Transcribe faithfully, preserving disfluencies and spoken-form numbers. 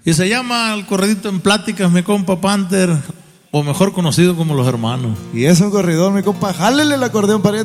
Y se llama el corridito En Pláticas, mi compa Panther, o mejor conocido como Los Hermanos. Y es un corridor, mi compa. Jálele el acordeón, pariente.